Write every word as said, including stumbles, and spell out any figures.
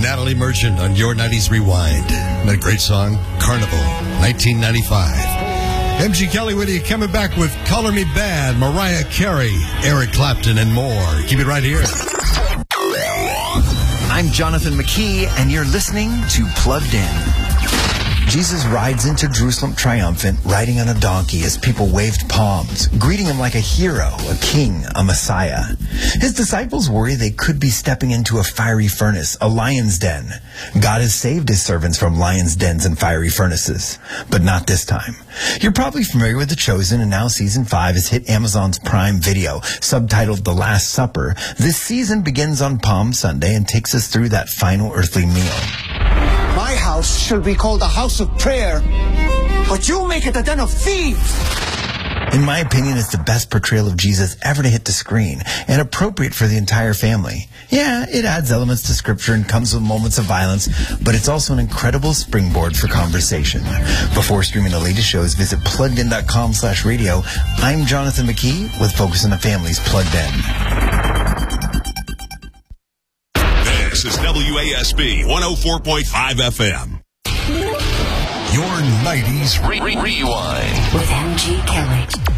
Natalie Merchant on Your nineties Rewind. That great song, Carnival, nineteen ninety-five. M G Kelly with you, coming back with Color Me Bad, Mariah Carey, Eric Clapton, and more. Keep it right here. I'm Jonathan McKee, and you're listening to Plugged In. Jesus rides into Jerusalem triumphant, riding on a donkey as people waved palms, greeting him like a hero, a king, a messiah. His disciples worry they could be stepping into a fiery furnace, a lion's den. God has saved his servants from lions' dens and fiery furnaces, but not this time. You're probably familiar with The Chosen, and now season five has hit Amazon's Prime Video, subtitled The Last Supper. This season begins on Palm Sunday and takes us through that final earthly meal. My house should be called a house of prayer, but you make it a den of thieves. In my opinion, it's the best portrayal of Jesus ever to hit the screen, and appropriate for the entire family. Yeah, it adds elements to scripture and comes with moments of violence, but it's also an incredible springboard for conversation. Before streaming the latest shows, visit pluggedin.com slash radio. I'm Jonathan McKee with Focus on the Family's Plugged In. This is W A S B one oh four point five F M. Your nineties Re- Re- Rewind with M G Kelly.